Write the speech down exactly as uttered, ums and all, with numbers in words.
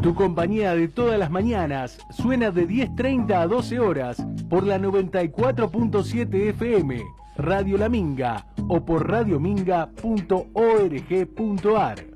Tu compañía de todas las mañanas suena de diez treinta a doce horas por la noventa y cuatro punto siete F M, Radio La Minga o por radiominga punto org punto ar.